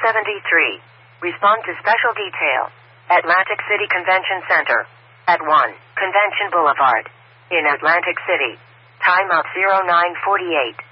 73. Respond to special detail. Atlantic City Convention Center. At 1, Convention Boulevard. In Atlantic City. Time of 0948.